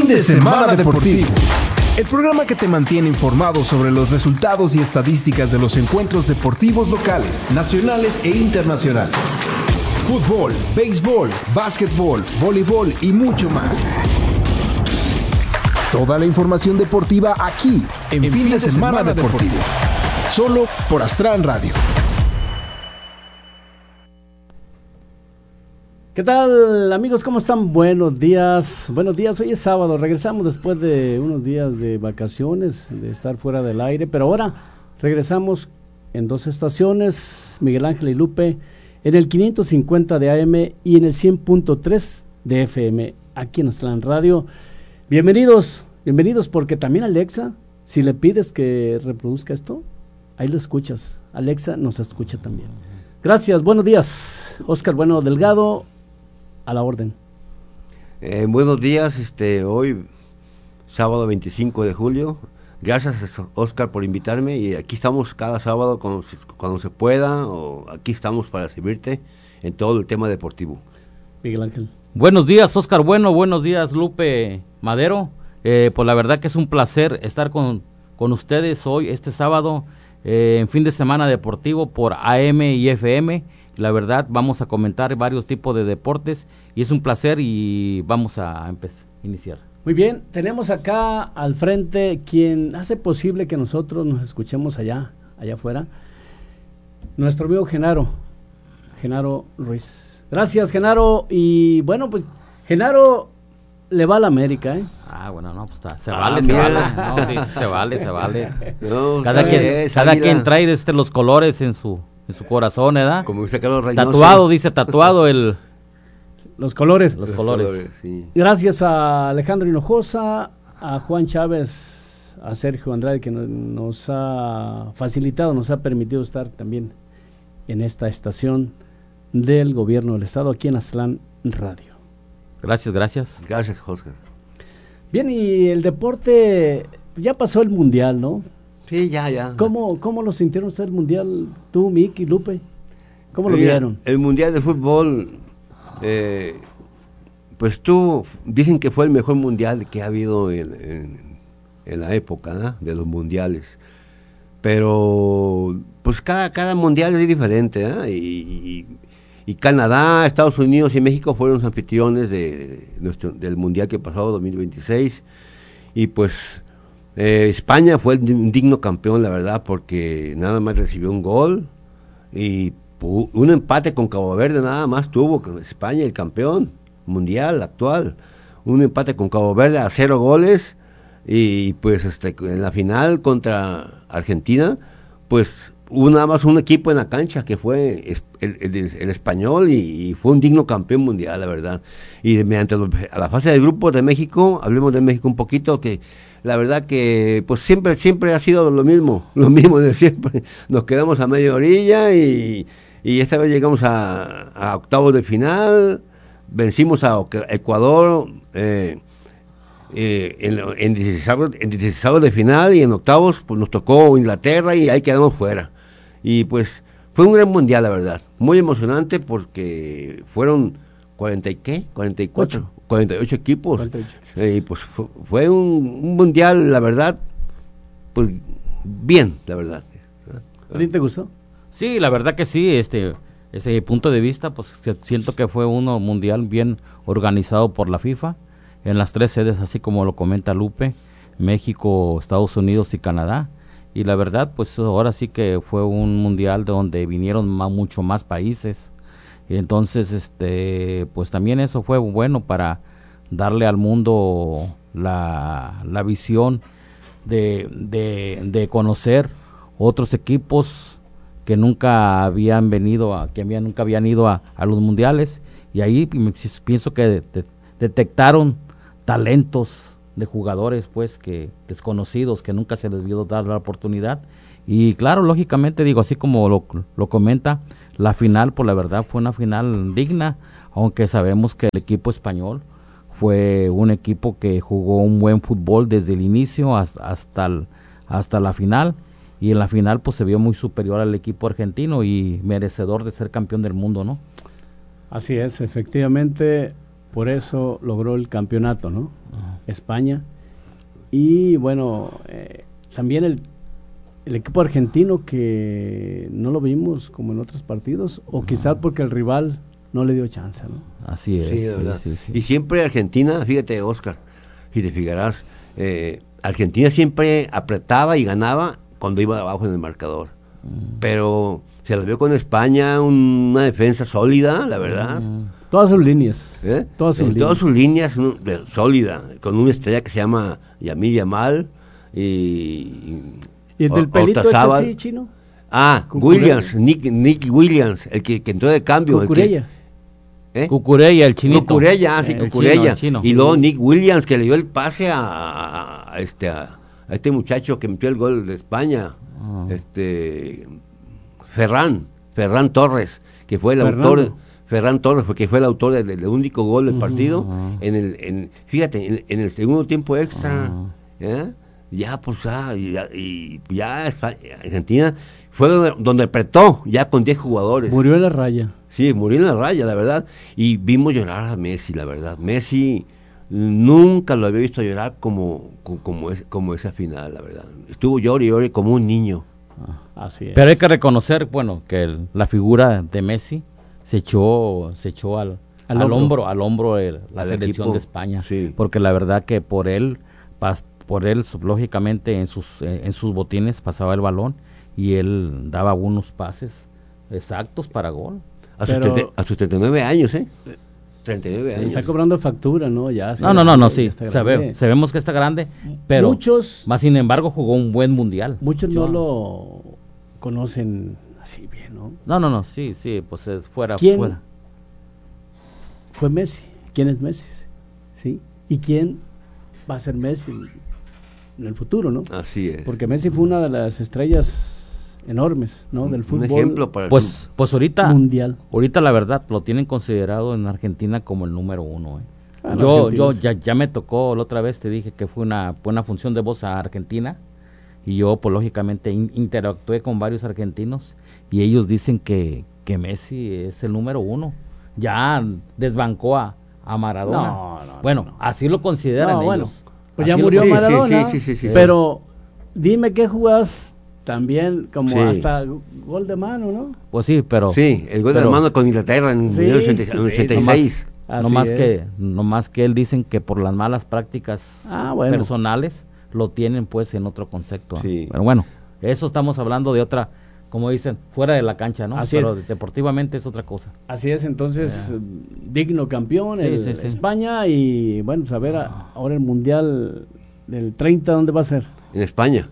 Fin de semana deportivo. El programa que te mantiene informado sobre los resultados y estadísticas de los encuentros deportivos locales, nacionales e internacionales. Fútbol, béisbol, básquetbol, voleibol y mucho más. Toda la información deportiva aquí, en Fin de Semana Deportivo. Solo por Astral Radio. ¿Qué tal, amigos? ¿Cómo están? Buenos días. Buenos días. Hoy es sábado. Regresamos después de unos días de vacaciones, de estar fuera del aire. Pero ahora regresamos en dos estaciones, Miguel Ángel y Lupe, en el 550 de AM y en el 100.3 de FM, aquí en Astral Radio. Bienvenidos porque también Alexa, si le pides que reproduzca esto, ahí lo escuchas. Alexa nos escucha también. Gracias, buenos días. Oscar Bueno Delgado, a la orden. Buenos días, hoy sábado 25 de julio. Gracias, Oscar, por invitarme, y aquí estamos cada sábado cuando se pueda, o aquí estamos para servirte en todo el tema deportivo. Miguel Ángel. Buenos días, Oscar Bueno, buenos días, Lupe Madero. Pues la verdad que es un placer estar con ustedes hoy, este sábado, en Fin de Semana Deportivo por AM y FM. La verdad, vamos a comentar varios tipos de deportes y es un placer, y vamos a iniciar. Muy bien, tenemos acá al frente quien hace posible que nosotros nos escuchemos allá afuera, nuestro amigo Genaro Ruiz. Gracias, Genaro. Y bueno, pues Genaro le va a la América, ¿eh? Bueno, no, pues se vale. No, sí, se vale. No, cada quien trae los colores en su corazón, ¿verdad? Como dice Carlos Reynoso. Tatuado los colores. Los colores. Sí. Gracias a Alejandro Hinojosa, a Juan Chávez, a Sergio Andrade, que nos ha facilitado, nos ha permitido estar también en esta estación del gobierno del estado, aquí en Astral Radio. Gracias. Gracias, Oscar. Bien, y el deporte, ya pasó el mundial, ¿no? Sí, ya. ¿Cómo lo sintieron ustedes el mundial, tú, Miki, Lupe? ¿Cómo lo vieron? El mundial de fútbol, pues dicen que fue el mejor mundial que ha habido en la época, ¿no?, de los mundiales. Pero pues cada mundial es diferente, ¿no? Y Canadá, Estados Unidos y México fueron los anfitriones del mundial que pasó 2026, y pues España fue un digno campeón, la verdad, porque nada más recibió un gol, y un empate con Cabo Verde nada más tuvo España, el campeón mundial actual. Un empate con Cabo Verde a 0 goles, y pues en la final contra Argentina, pues hubo nada más un equipo en la cancha, que fue el español, y fue un digno campeón mundial, la verdad. Y mediante a la fase de grupos de México, hablemos de México un poquito, que la verdad que pues siempre ha sido lo mismo de siempre. Nos quedamos a media orilla, y esta vez llegamos a octavos de final, vencimos a Ecuador en 16 de final, y en octavos pues nos tocó Inglaterra, y ahí quedamos fuera. Y pues fue un gran mundial, la verdad, muy emocionante, porque fueron 48 equipos. 48. Y pues fue un mundial, la verdad, pues bien, la verdad. ¿A ti te gustó? Sí, la verdad que sí, ese punto de vista, pues siento que fue uno mundial bien organizado por la FIFA, en las 3 sedes, así como lo comenta Lupe, México, Estados Unidos y Canadá. Y la verdad, pues ahora sí que fue un mundial donde vinieron mucho más países. Y entonces, pues también eso fue bueno para darle al mundo la visión de conocer otros equipos que nunca habían ido a los mundiales. Y ahí pienso que detectaron talentos de jugadores pues que desconocidos, que nunca se les debió dar la oportunidad. Y claro, lógicamente, digo, así como lo comenta, la final, pues la verdad fue una final digna, aunque sabemos que el equipo español fue un equipo que jugó un buen fútbol desde el inicio hasta la final, y en la final pues se vio muy superior al equipo argentino y merecedor de ser campeón del mundo, ¿no? Así es, efectivamente, por eso logró el campeonato, ¿no? España. Y bueno, también el equipo argentino, que no lo vimos como en otros partidos, o quizás porque el rival no le dio chance, ¿no? Así es. Sí, de verdad. Sí. Y siempre Argentina, fíjate, Oscar, si te fijarás, Argentina siempre apretaba y ganaba cuando iba abajo en el marcador. Pero se las vio con España, una defensa sólida, la verdad. Todas sus líneas. Todas sus líneas sólida, con una estrella que se llama Yamil Yamal ¿Y el del pelito es así, chino? Williams, Nick Williams, el que entró de cambio. Cucurella. Cucurella, el chinito. Cucurella, sí, Cucurella. Chino. Y luego Nick Williams, que le dio el pase a este muchacho que metió el gol de España, Ferran Torres, que fue el autor. Ferran Torres, porque fue el autor del único gol del partido. Fíjate, en el segundo tiempo extra, ya Argentina fue donde apretó, ya con 10 jugadores. Murió en la raya. Sí, murió en la raya, la verdad. Y vimos llorar a Messi, la verdad. Messi nunca lo había visto llorar como esa final, la verdad. Estuvo llore como un niño. Así es. Pero hay que reconocer, bueno, que la figura de Messi se echó al hombro la selección de España, sí. Porque la verdad que por él lógicamente en sus botines pasaba el balón y él daba unos pases exactos para gol. A sus 39 años, 39 años. Está cobrando factura, ¿no? Ya. No, sí, sabemos que está grande, pero más sin embargo jugó un buen mundial. Muchos no lo conocen así bien, ¿no? No, sí, pues es fuera. ¿Quién fue Messi? ¿Quién es Messi? ¿Sí? ¿Y quién va a ser Messi en el futuro, no? Así es. Porque Messi fue una de las estrellas enormes, ¿no? Del fútbol. Un ejemplo para pues ahorita mundial. Ahorita la verdad lo tienen considerado en Argentina como el número 1. Yo ya me tocó la otra vez, te dije que fue una buena función de voz a Argentina y yo pues lógicamente interactué con varios argentinos y ellos dicen que Messi es el número 1. Ya desbancó a Maradona. No. Así lo consideran ellos. Bueno, pues ya murió Maradona. Sí. Pero dime qué jugadas también, como hasta gol de mano, ¿no? Pues sí, pero... Sí, el gol de mano con Inglaterra en el 86. No más que él dicen que por las malas prácticas personales lo tienen pues en otro concepto. Sí. Pero bueno, eso estamos hablando de otra, como dicen, fuera de la cancha, ¿no? Así pero deportivamente es otra cosa. Así es, entonces, digno campeón España y bueno, pues a ver ahora el Mundial del 30, ¿dónde va a ser? En España.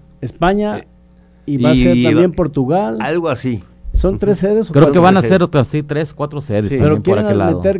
Y va a ser también Portugal. Algo así. ¿Son 3 sedes? Creo que van a ser otras, 3, 4 sedes. Sí. Pero quieren meter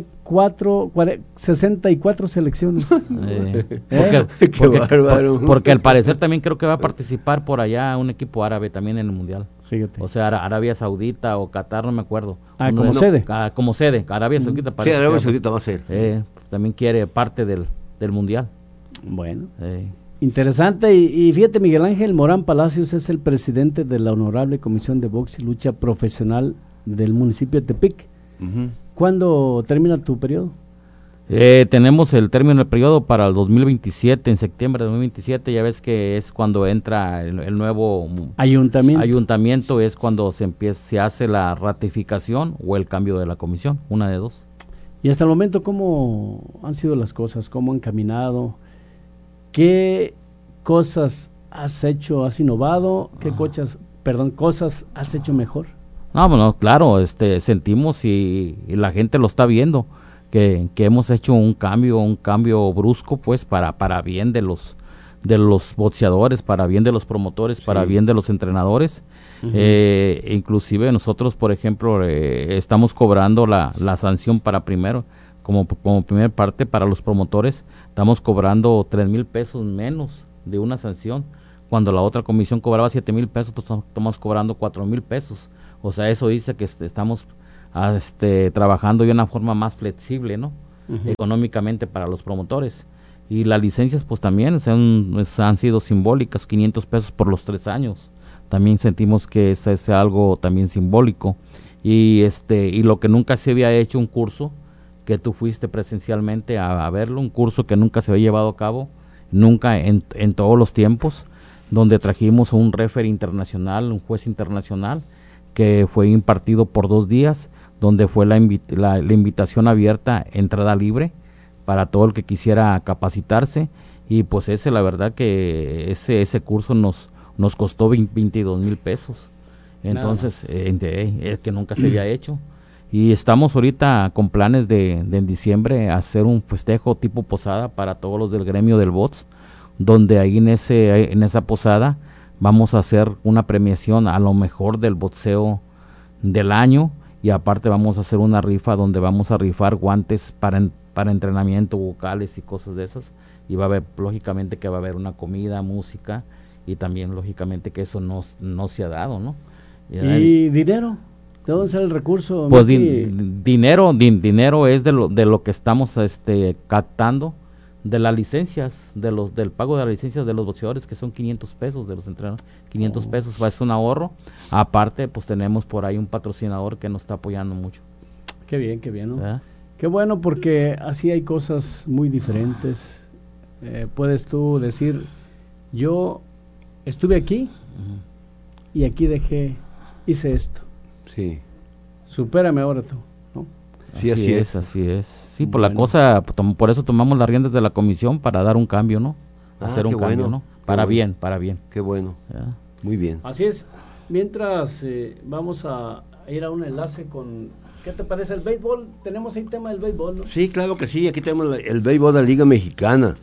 64 selecciones. Qué bárbaro. Porque al parecer también creo que va a participar por allá un equipo árabe también en el Mundial. Fíjate. O sea, Arabia Saudita o Qatar, no me acuerdo. Sede. Como sede, Arabia Saudita parece. Sí, Arabia Saudita va a ser. También quiere parte del Mundial. Bueno. Interesante, y fíjate, Miguel Ángel Morán Palacios es el presidente de la Honorable Comisión de Box y Lucha Profesional del municipio de Tepic. ¿Cuándo termina tu periodo? Tenemos el término del periodo para el 2027, en septiembre de 2027, ya ves que es cuando entra el nuevo ayuntamiento, es cuando se hace la ratificación o el cambio de la comisión, una de dos. Y hasta el momento, ¿cómo han sido las cosas? ¿Cómo han caminado? ¿Qué cosas has hecho, has innovado? ¿Qué cosas has hecho mejor? No, bueno, claro, sentimos y la gente lo está viendo, que hemos hecho un cambio brusco, pues, para bien de los boxeadores, para bien de los promotores, para bien de los entrenadores. Inclusive nosotros, por ejemplo, estamos cobrando la sanción para primero, como primer parte para los promotores, estamos cobrando 3,000 pesos menos de una sanción, cuando la otra comisión cobraba 7,000 pesos, pues estamos cobrando 4,000 pesos. O sea, eso dice que estamos trabajando de una forma más flexible, ¿no? Económicamente para los promotores. Y las licencias, pues también han sido simbólicas, 500 pesos por los 3 años. También sentimos que es algo también simbólico. Y lo que nunca se había hecho, un curso que tú fuiste presencialmente a verlo, un curso que nunca se había llevado a cabo, nunca en todos los tiempos, donde trajimos un referee internacional, un juez internacional, que fue impartido por 2 días, donde fue la invitación abierta, entrada libre, para todo el que quisiera capacitarse, y pues la verdad que ese curso nos costó 22,000 pesos, entonces, que nunca se había hecho, y estamos ahorita con planes de en diciembre hacer un festejo tipo posada para todos los del gremio del box, donde ahí en esa posada vamos a hacer una premiación a lo mejor del boxeo del año, y aparte vamos a hacer una rifa donde vamos a rifar guantes para entrenamiento, vocales y cosas de esas, y va a haber, lógicamente que va a haber una comida, música, y también lógicamente que eso no se ha dado, ¿no? ¿Y dinero? ¿De dónde sale el recurso? Pues dinero es de lo que estamos captando de las licencias, del pago de las licencias de los boxeadores, que son 500 pesos de los entrenadores, 500 pesos, es un ahorro. Aparte, pues tenemos por ahí un patrocinador que nos está apoyando mucho. Qué bien, ¿no? Qué bueno, porque así hay cosas muy diferentes. Puedes tú decir, yo estuve aquí y aquí hice esto. Sí. Supérame ahora tú, ¿no? Sí, así es. Sí, por la cosa, por eso tomamos las riendas de la comisión, para dar un cambio, ¿no? Hacer un cambio, ¿no? Para bien. Qué bueno. Muy bien. Así es. Mientras vamos a ir a un enlace con, ¿qué te parece el béisbol? Tenemos ahí tema del béisbol, ¿no? Sí, claro que sí. Aquí tenemos el béisbol de la Liga Mexicana.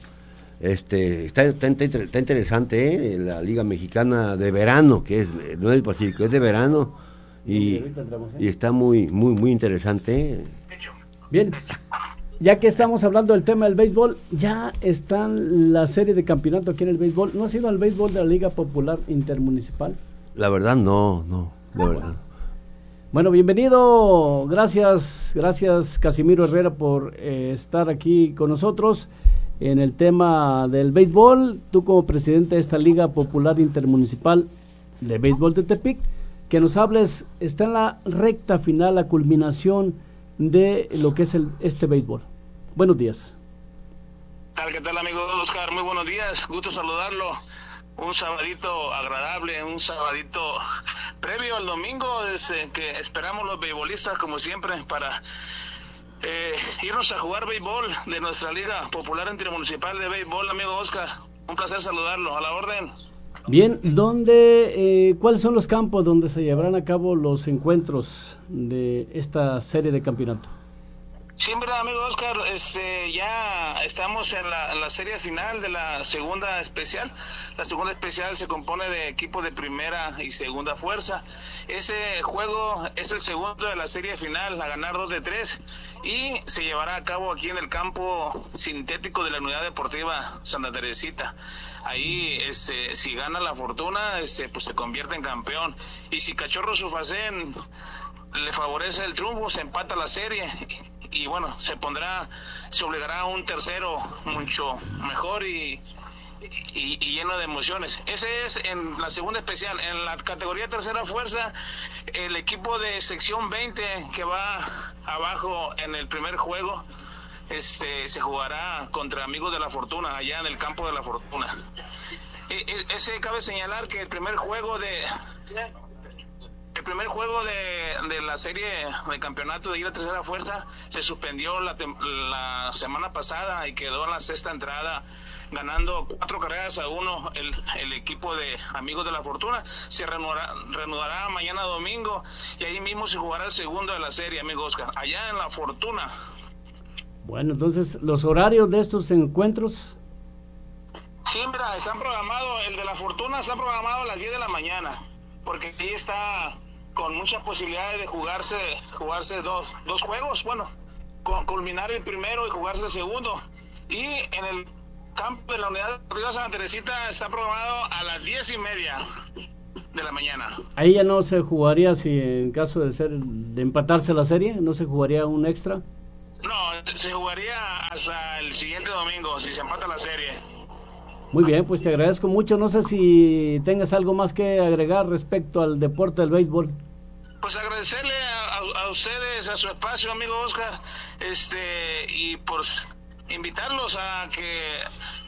Está interesante, la Liga Mexicana de verano, que no es del Pacífico, es de verano, y está muy interesante. Bien, ya que estamos hablando del tema del béisbol, ya están la serie de campeonato aquí en el béisbol. ¿No has ido al béisbol de la Liga Popular Intermunicipal? La verdad no, de verdad. Bueno, bienvenido, gracias Casimiro Herrera por estar aquí con nosotros en el tema del béisbol. Tú como presidente de esta Liga Popular Intermunicipal de Béisbol de Tepic, que nos hables, está en la recta final, la culminación de lo que es este béisbol. Buenos días. ¿Qué tal, amigo Oscar? Muy buenos días, gusto saludarlo. Un sabadito agradable, un sabadito previo al domingo, que esperamos los beisbolistas como siempre para irnos a jugar béisbol de nuestra Liga Popular Intermunicipal de Béisbol, amigo Oscar. Un placer saludarlo, a la orden. Bien, ¿cuáles son los campos donde se llevarán a cabo los encuentros de esta serie de campeonato? Sí, mira, amigo Oscar, ya estamos en la serie final de la segunda especial. La segunda especial se compone de equipos de primera y segunda fuerza. Ese juego es el segundo de la serie final, a ganar 2 de 3, y se llevará a cabo aquí en el campo sintético de la Unidad Deportiva Santa Teresita. Ahí, si gana la Fortuna, pues se convierte en campeón. Y si Cachorro Sufacén le favorece el triunfo, se empata la serie. Y bueno, se obligará a un tercero mucho mejor y lleno de emociones. Ese es en la segunda especial. En la categoría tercera fuerza, el equipo de sección 20 que va abajo en el primer juego, se jugará contra Amigos de la Fortuna, allá en el campo de la Fortuna. Cabe señalar que el primer juego de la serie de campeonato de la tercera fuerza se suspendió la semana pasada y quedó en la sexta entrada, ganando 4-1 el equipo de Amigos de la Fortuna. Se reanudará mañana domingo y ahí mismo se jugará el segundo de la serie, amigo Oscar, allá en la Fortuna. Bueno, entonces, ¿los horarios de estos encuentros? Sí, mira, están programados, el de la Fortuna está programado a las 10 de la mañana, porque ahí está con muchas posibilidades de jugarse dos juegos, bueno, culminar el primero y jugarse el segundo. Y en el campo de la Unidad Deportiva Santa Teresita está programado a las 10:30 de la mañana. Ahí ya no se jugaría, si en caso de empatarse la serie, ¿no se jugaría un extra? No, se jugaría hasta el siguiente domingo, si se empata la serie. Muy bien, pues te agradezco mucho. No sé si tengas algo más que agregar respecto al deporte del béisbol. Pues agradecerle a ustedes, a su espacio, amigo Oscar, y pues invitarlos a que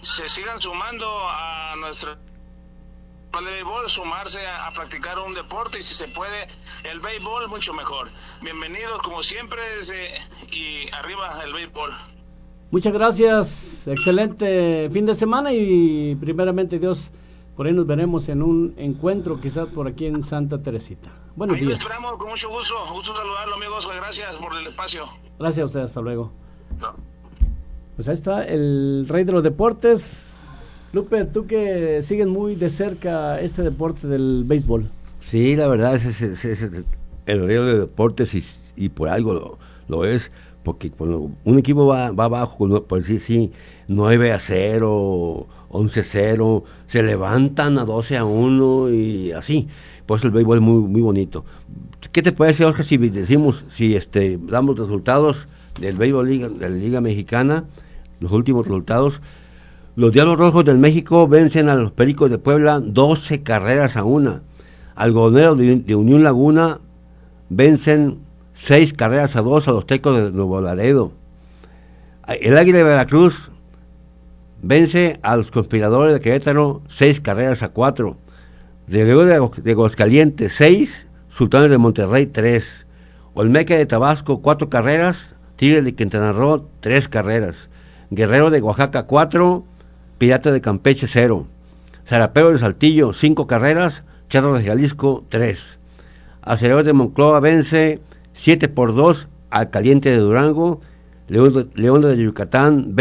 se sigan sumando a nuestra de béisbol, sumarse a practicar un deporte, y si se puede el béisbol, mucho mejor. Bienvenidos como siempre, y arriba el béisbol. Muchas gracias, excelente fin de semana, y primeramente Dios, por ahí nos veremos en un encuentro quizás por aquí en Santa Teresita. Buenos días. Lo esperamos con mucho gusto saludarlo, amigos, gracias por el espacio. Gracias a usted, hasta luego. No. Pues ahí está el rey de los deportes. Lupe, tú que sigues muy de cerca este deporte del béisbol. Sí, la verdad es el rey de deportes, y por algo lo es, porque cuando un equipo va abajo, por decir sí, 9-0, 11-0, se levantan a 12-1 y así. Por eso el béisbol es muy, muy bonito. ¿Qué te parece, Oscar, si decimos, damos resultados del béisbol de la Liga Mexicana, los últimos resultados? Los Diablos Rojos del México vencen a los Pericos de Puebla 12-1. Algodoneros de Unión Laguna vencen 6-2 a los Tecos de Nuevo Laredo. El Águila de Veracruz vence a los Conspiradores de Querétaro 6-4. De León de Aguascalientes 6, Sultanes de Monterrey 3. Olmeca de Tabasco 4 carreras, Tigres de Quintana Roo 3 carreras. Guerrero de Oaxaca 4, Pirata de Campeche 0. Zarapero de Saltillo 5 carreras, Charros de Jalisco 3. Acereros de Monclova vence 7-2 al Caliente de Durango. León de Yucatán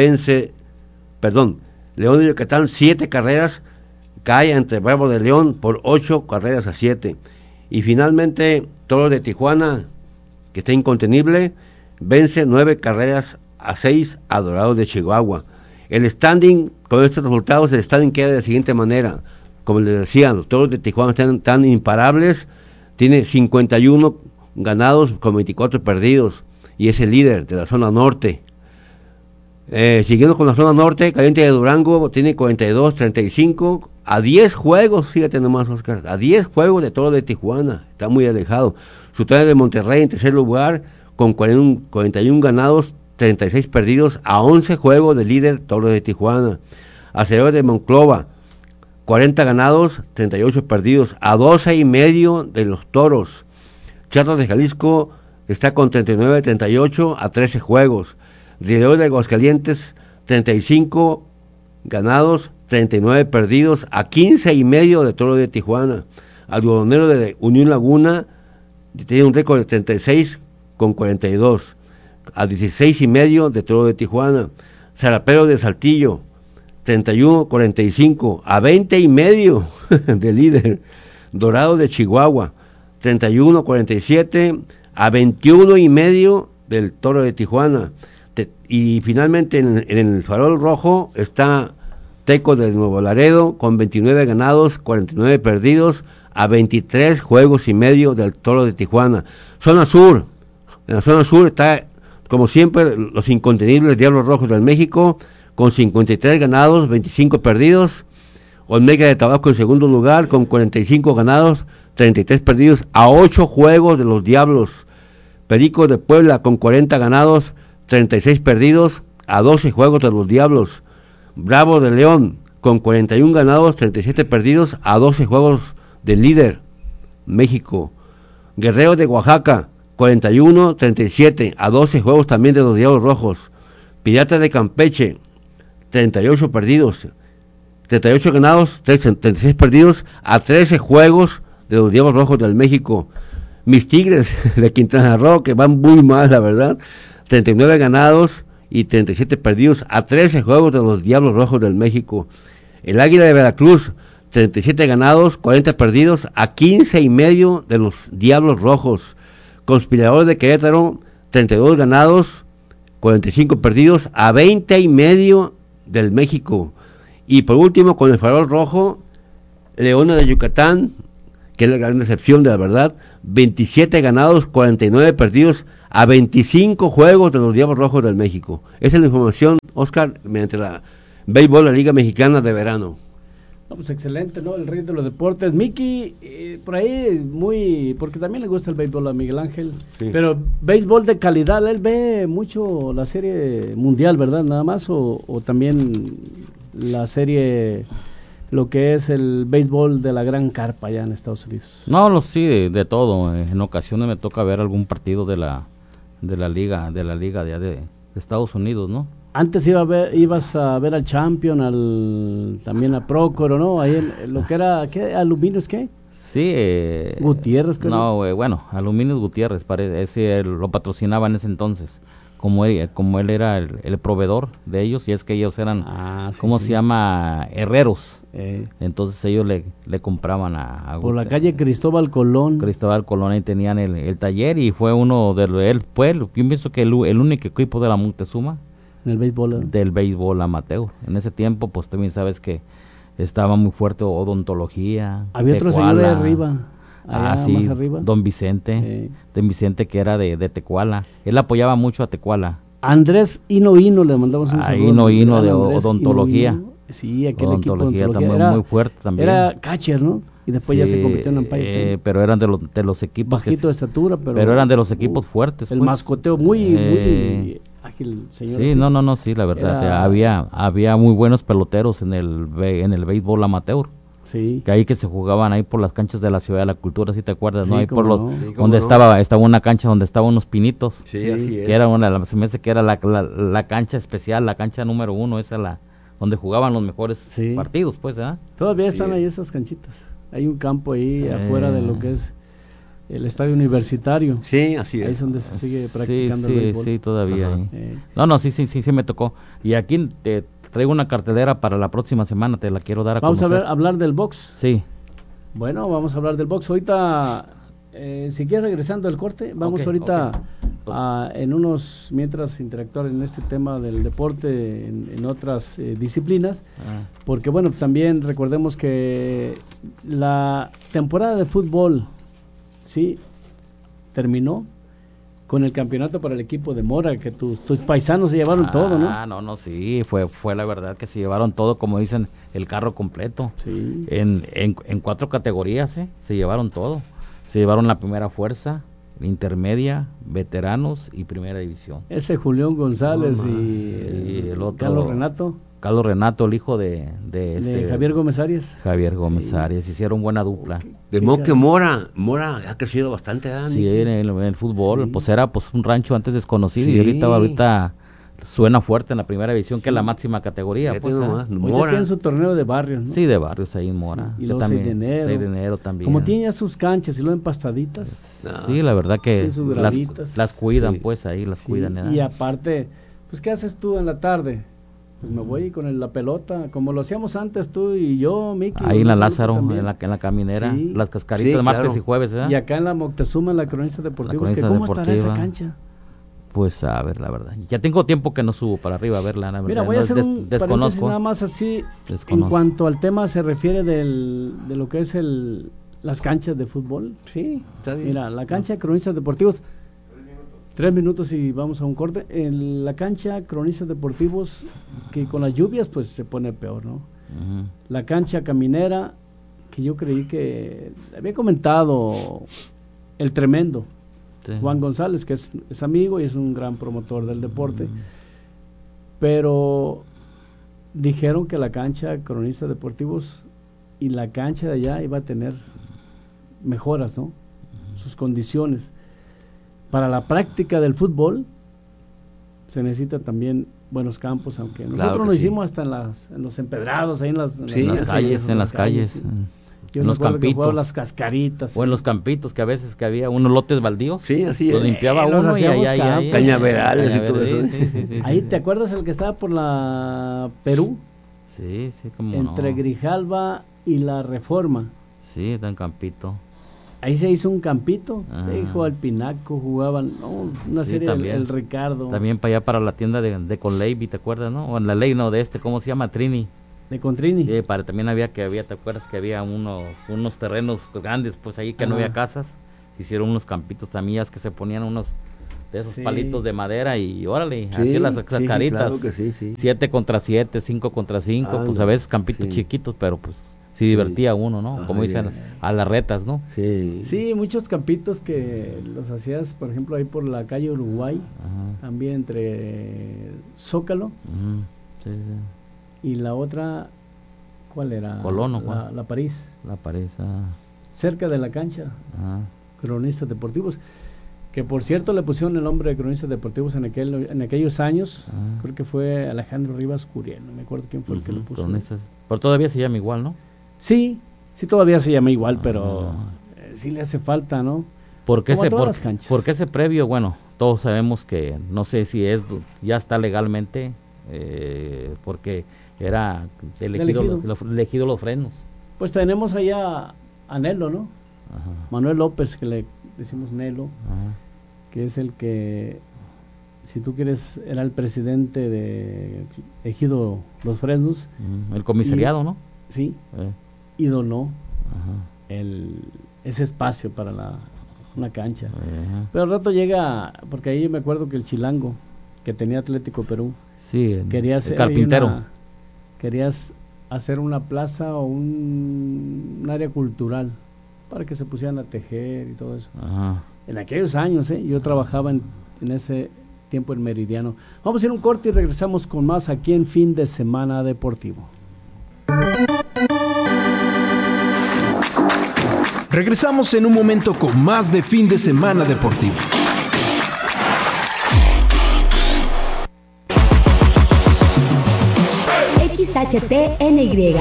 7 carreras, cae ante Bravo de León por 8-7. Y finalmente Toros de Tijuana, que está incontenible, vence 9-6 a Dorados de Chihuahua. El standing, con estos resultados, el standing queda de la siguiente manera. Como les decía, los Toros de Tijuana están tan imparables, tiene 51 ganados con 24 perdidos, y es el líder de la zona norte. Siguiendo con la zona norte, Caliente de Durango tiene 42-35, a 10 juegos, fíjate nomás, Oscar, a 10 juegos de Toros de Tijuana, está muy alejado. Sultanes de Monterrey en tercer lugar, con 41 ganados, 36 perdidos, a 11 juegos del líder Toros de Tijuana. Acereros de Monclova, 40 ganados, 38 perdidos, a 12.5 de los Toros. Charros de Jalisco está con 39-38 a 13 juegos. León de Aguascalientes, 35 ganados, 39 perdidos, a 15.5 de Toros de Tijuana. Algodonero de Unión Laguna tiene un récord de 36 con 42, a 16.5 de Toros de Tijuana. Zarapero de Saltillo, 31-45, a 20.5 del líder. Dorado de Chihuahua, 31-47, a 21.5 del Toro de Tijuana. Y finalmente en el farol rojo está Tecos de Nuevo Laredo con 29 ganados, 49 perdidos, a 23 juegos y medio del Toro de Tijuana. Zona sur, en la zona sur está, como siempre, los incontenibles Diablos Rojos del México con 53 ganados, 25 perdidos. Olmeca de Tabasco en segundo lugar con 45 ganados, 33 perdidos, a 8 juegos de los Diablos. Pericos de Puebla con 40 ganados, 36 perdidos, a 12 juegos de los Diablos. Bravo de León con 41 ganados, 37 perdidos, a 12 juegos del líder México. Guerrero de Oaxaca, 41-37, a 12 juegos también de los Diablos Rojos. Pirata de Campeche, 38 perdidos, 38 ganados, 36 perdidos, a 13 juegos de los Diablos Rojos del México. Mis Tigres de Quintana Roo, que van muy mal, la verdad, 39 ganados y 37 perdidos, a 13 juegos de los Diablos Rojos del México. El Águila de Veracruz, 37 ganados, 40 perdidos, a 15.5 de los Diablos Rojos. Conspiradores de Querétaro, 32 ganados, 45 perdidos, a 20.5 del México. Y por último, con el farol rojo, Leones de Yucatán, que es la gran decepción de la verdad, 27 ganados, 49 perdidos, a 25 juegos de los Diablos Rojos del México. Esa es la información, Oscar, mediante la béisbol, la Liga Mexicana de Verano. No, pues excelente, ¿no? El rey de los deportes. Miki, por ahí muy, porque también le gusta el béisbol a Miguel Ángel, sí. Pero béisbol de calidad, él ve mucho la serie mundial, ¿verdad? Nada más, o también la serie, lo que es el béisbol de la gran carpa allá en Estados Unidos? No, sí, de todo. En ocasiones me toca ver algún partido de la liga de allá de Estados Unidos, ¿no? Antes ibas a ver al Champion, también a Prócoro, ¿no? Ahí en lo que era, ¿qué? ¿Aluminios qué? Sí. Gutiérrez, creo. No, bueno, Aluminios Gutiérrez, ese lo patrocinaba en ese entonces. Como él era el proveedor de ellos, y es que ellos eran, ¿cómo se llama? Herreros. Entonces ellos le compraban a por la calle Cristóbal Colón. Ahí tenían el taller, y fue uno de él, yo pienso que el único equipo de la Moctezuma del béisbol amateur. En ese tiempo, pues también sabes que estaba muy fuerte odontología. Había otro señor de arriba. Sí, más arriba. Don Vicente, que era de Tecuala. Él apoyaba mucho a Tecuala. Andrés Hino, le mandamos un saludo. Hino de odontología. Sí, aquel equipo de odontología también era muy fuerte también. Era catcher, ¿no? Y después ya se convirtió en umpire. Pero eran de los equipos bajito de estatura, pero eran de los equipos fuertes. El mascoteo muy ágil, señor. Sí, no, sí, la verdad. Había muy buenos peloteros en el béisbol amateur. Sí. Que ahí que se jugaban ahí por las canchas de la Ciudad de la Cultura, si te acuerdas, ¿no? Ahí por donde no. estaba una cancha donde estaban unos pinitos. Sí, así es. Que era se me hace que era la cancha especial, la cancha número 1, esa donde jugaban los mejores partidos, pues, ¿eh? Todavía están ahí esas canchitas. Hay un campo ahí afuera de lo que es el estadio universitario. Sí, así es. Ahí es donde se sigue practicando el béisbol. Sí, todavía. No, sí me tocó. Y aquí te traigo una cartelera para la próxima semana, te la quiero dar a conocer. Vamos a hablar del box. Sí. Bueno, vamos a hablar del box. Ahorita, si quieres, regresando al corte, vamos ahorita mientras interactuar en este tema del deporte en otras disciplinas, porque bueno, también recordemos que la temporada de fútbol, sí, terminó con el campeonato para el equipo de Mora, que tus paisanos se llevaron todo, ¿no? No, sí, fue la verdad que se llevaron todo, como dicen, el carro completo. Sí. En 4 categorías, se llevaron todo. Se llevaron la primera fuerza, intermedia, veteranos y primera división. Ese Julián González y el otro Carlos Renato, el hijo de Javier Gómez Arias. Javier Gómez Arias, hicieron buena dupla. De modo que Mora ha crecido bastante, Sí, en el fútbol, pues era un rancho antes desconocido, y ahorita suena fuerte en la primera división, que es la máxima categoría. Pues, Mora tiene su torneo de barrios, ¿no? Sí, de barrios ahí en Mora. Sí, y luego 6 de enero también. Como tiene ya sus canchas y luego empastaditas. Sí, la verdad que las cuidan, pues ahí las cuidan. Y aparte, pues ¿qué haces tú en la tarde? Pues me voy con la pelota, como lo hacíamos antes tú y yo, Miki. Ahí en la Lázaro, en la caminera, las cascaritas, martes y jueves, Y acá en la Moctezuma, en la Cronista Deportiva, ¿cómo estará esa cancha? Pues a ver, la verdad. Ya tengo tiempo que no subo para arriba a verla. La verdad. Mira, voy a hacer un paréntesis nada más así. En cuanto al tema se refiere de lo que es las canchas de fútbol. Sí, está bien. Mira, la cancha de Cronistas Deportivos, 3 minutos y vamos a un corte. En la cancha Cronistas Deportivos, que con las lluvias pues se pone peor, ¿no? La cancha caminera, que yo creí que había comentado el tremendo Juan González, que es amigo y es un gran promotor del deporte, pero dijeron que la cancha Cronistas Deportivos y la cancha de allá iba a tener mejoras, ¿no? Sus condiciones. Para la práctica del fútbol se necesita también buenos campos, aunque nosotros lo hicimos hasta en los empedrados, ahí en las calles. Yo en los campitos, las cascaritas, o en los campitos que a veces que había unos lotes baldíos, lo limpiaba uno y ahí cañaverales y todo eso. Sí, ahí te acuerdas el que estaba por la Perú, como entre Grijalva y la Reforma, está en campito. Ahí se hizo un campito, jugó al Pinaco, jugaban una serie también, el Ricardo. También para allá para la tienda de Conleivi, ¿te acuerdas, no? O en la ley, ¿cómo se llama? Trini. De Contrini. También había, ¿te acuerdas que había unos terrenos grandes, pues ahí que no había casas? Se hicieron unos campitos también, que se ponían unos de esos palitos de madera y órale, así las caritas. Claro que sí. 7 contra 7, 5 contra 5, pues a veces campitos chiquitos, pero pues sí divertía uno, ¿no? Como dicen, a las retas, ¿no? Sí, muchos campitos que los hacías, por ejemplo, ahí por la calle Uruguay, también entre Zócalo. y la otra, ¿cuál era? Colón, la París. La París, cerca de la cancha. Cronistas deportivos, que por cierto le pusieron el nombre de cronistas deportivos en aquellos años. Creo que fue Alejandro Rivas Curiel, no me acuerdo quién fue el que lo puso. Cronistas. Pero todavía se llama igual, ¿no? Sí todavía se llama igual, pero sí le hace falta, ¿no? ¿Por qué ese previo? Bueno, todos sabemos que, no sé si ya está legalmente, porque era elegido los frenos. Pues tenemos allá a Nelo, ¿no? Manuel López, que le decimos Nelo, que es el que, si tú quieres, era el presidente de Ejido Los Fresnos. El comisariado, ¿no? Sí, y donó ese espacio para una cancha. Pero al rato llega, porque ahí me acuerdo que el Chilango, que tenía Atlético Perú, quería hacer el carpintero. Querías hacer una plaza o un área cultural para que se pusieran a tejer y todo eso. En aquellos años, yo trabajaba en ese tiempo en Meridiano. Vamos a ir a un corte y regresamos con más aquí en Fin de Semana Deportivo. Regresamos en un momento con más de Fin de Semana Deportivo. XHTNY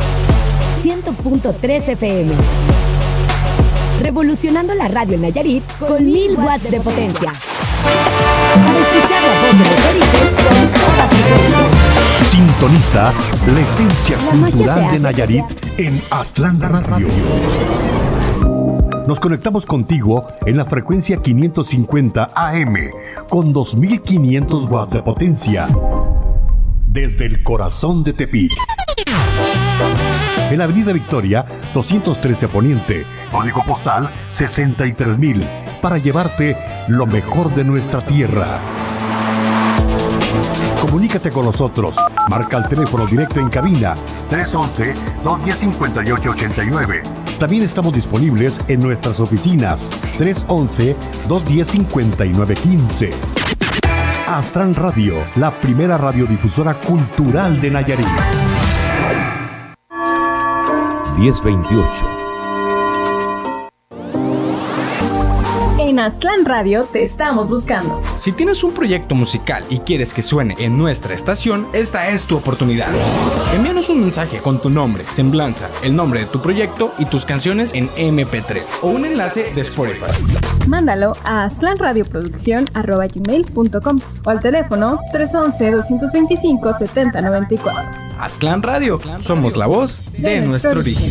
100.3 FM. Revolucionando la radio en Nayarit con 1000 watts de potencia. Para escuchar la voz de los orígenes con toda frecuencia. Sintoniza la esencia cultural de Nayarit en Aztlán Radio. Nos conectamos contigo en la frecuencia 550 AM con 2500 watts de potencia. Desde el corazón de Tepic. En la Avenida Victoria, 213 Poniente, código postal 63000, para llevarte lo mejor de nuestra tierra. Comunícate con nosotros. Marca el teléfono directo en cabina 311-210-5889. También estamos disponibles en nuestras oficinas 311-210-5915. Aztlán Radio, la primera radiodifusora cultural de Nayarit. 1028. En Aztlán Radio te estamos buscando. Si tienes un proyecto musical y quieres que suene en nuestra estación, esta es tu oportunidad. Envíanos un mensaje con tu nombre, semblanza, el nombre de tu proyecto y tus canciones en MP3 o un enlace de Spotify. Mándalo a aztlanradioproducción@gmail.com o al teléfono 311-225-7094. Aztlán Radio, somos la voz de nuestro origen.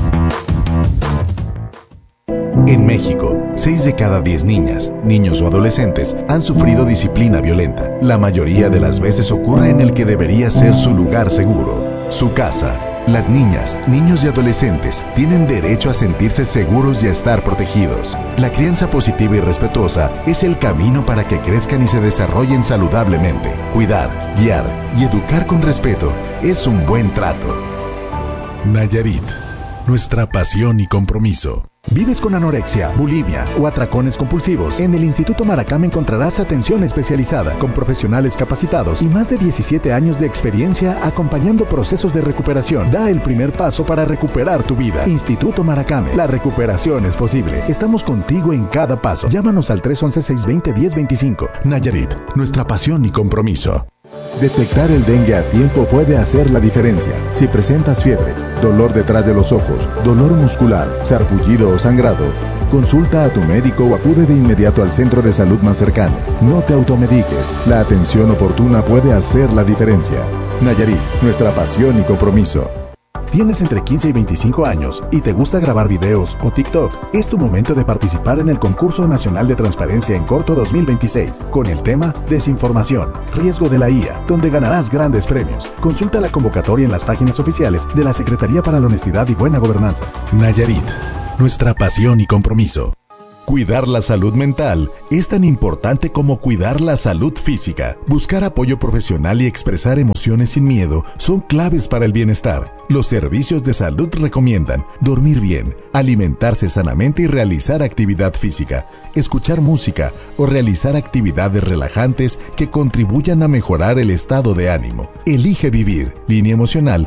En México, 6 de cada 10 niñas, niños o adolescentes han sufrido disciplina violenta. La mayoría de las veces ocurre en el que debería ser su lugar seguro, su casa. Las niñas, niños y adolescentes tienen derecho a sentirse seguros y a estar protegidos. La crianza positiva y respetuosa es el camino para que crezcan y se desarrollen saludablemente. Cuidar, guiar y educar con respeto es un buen trato. Nayarit, nuestra pasión y compromiso. ¿Vives con anorexia, bulimia o atracones compulsivos? En el Instituto Maracame encontrarás atención especializada con profesionales capacitados y más de 17 años de experiencia acompañando procesos de recuperación. Da el primer paso para recuperar tu vida. Instituto Maracame, la recuperación es posible. Estamos contigo en cada paso. Llámanos al 311-620-1025. Nayarit, nuestra pasión y compromiso. Detectar el dengue a tiempo puede hacer la diferencia. Si presentas fiebre, dolor detrás de los ojos, dolor muscular, sarpullido o sangrado, consulta a tu médico o acude de inmediato al centro de salud más cercano. No te automediques. La atención oportuna puede hacer la diferencia. Nayarit, nuestra pasión y compromiso. ¿Tienes entre 15 y 25 años y te gusta grabar videos o TikTok? Es tu momento de participar en el Concurso Nacional de Transparencia en Corto 2026, con el tema Desinformación, riesgo de la IA, donde ganarás grandes premios. Consulta la convocatoria en las páginas oficiales de la Secretaría para la Honestidad y Buena Gobernanza. Nayarit, nuestra pasión y compromiso. Cuidar la salud mental es tan importante como cuidar la salud física. Buscar apoyo profesional y expresar emociones sin miedo son claves para el bienestar. Los servicios de salud recomiendan dormir bien, alimentarse sanamente y realizar actividad física, escuchar música o realizar actividades relajantes que contribuyan a mejorar el estado de ánimo. Elige vivir. Línea emocional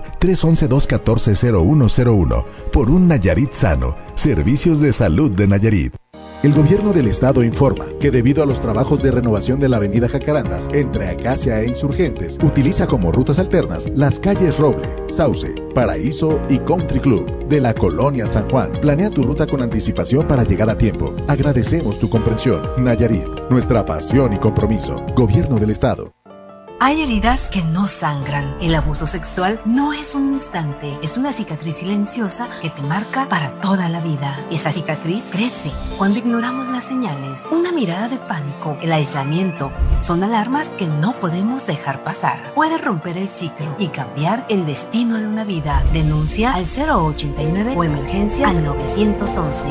311-214-0101. Por un Nayarit sano. Servicios de salud de Nayarit. El gobierno del estado informa que debido a los trabajos de renovación de la avenida Jacarandas entre Acacia e Insurgentes, utiliza como rutas alternas las calles Roble, Sauce, Paraíso y Country Club de la Colonia San Juan. Planea tu ruta con anticipación para llegar a tiempo. Agradecemos tu comprensión. Nayarit, nuestra pasión y compromiso. Gobierno del estado. Hay heridas que no sangran. El abuso sexual no es un instante, es una cicatriz silenciosa que te marca para toda la vida. Esa cicatriz crece cuando ignoramos las señales. Una mirada de pánico, el aislamiento, son alarmas que no podemos dejar pasar. Puede romper el ciclo y cambiar el destino de una vida. Denuncia al 089 o emergencias al 911.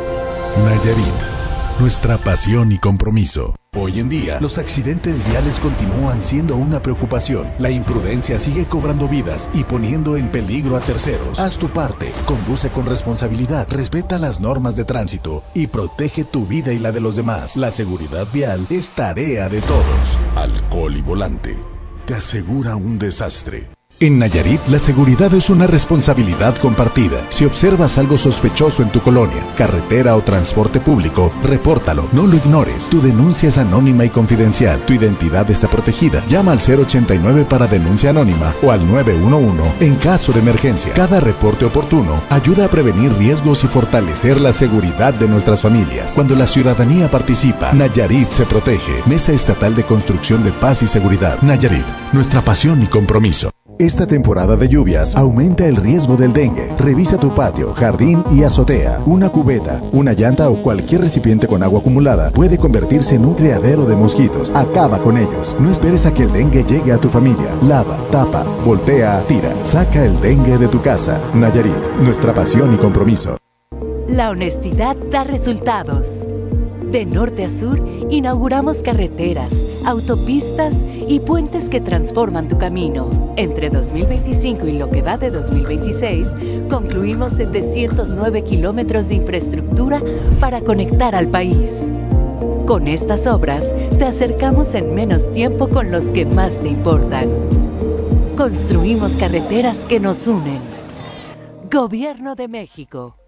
Nayarit, nuestra pasión y compromiso. Hoy en día, los accidentes viales continúan siendo una preocupación. La imprudencia sigue cobrando vidas y poniendo en peligro a terceros. Haz tu parte, conduce con responsabilidad, respeta las normas de tránsito y protege tu vida y la de los demás. La seguridad vial es tarea de todos. Alcohol y volante te asegura un desastre. En Nayarit, la seguridad es una responsabilidad compartida. Si observas algo sospechoso en tu colonia, carretera o transporte público, repórtalo, no lo ignores. Tu denuncia es anónima y confidencial. Tu identidad está protegida. Llama al 089 para denuncia anónima o al 911 en caso de emergencia. Cada reporte oportuno ayuda a prevenir riesgos y fortalecer la seguridad de nuestras familias. Cuando la ciudadanía participa, Nayarit se protege. Mesa Estatal de Construcción de Paz y Seguridad. Nayarit, nuestra pasión y compromiso. Esta temporada de lluvias aumenta el riesgo del dengue. Revisa tu patio, jardín y azotea. Una cubeta, una llanta o cualquier recipiente con agua acumulada puede convertirse en un criadero de mosquitos. Acaba con ellos. No esperes a que el dengue llegue a tu familia. Lava, tapa, voltea, tira. Saca el dengue de tu casa. Nayarit, nuestra pasión y compromiso. La honestidad da resultados. De norte a sur, inauguramos carreteras, autopistas y puentes que transforman tu camino. Entre 2025 y lo que va de 2026, concluimos 709 kilómetros de infraestructura para conectar al país. Con estas obras, te acercamos en menos tiempo con los que más te importan. Construimos carreteras que nos unen. Gobierno de México.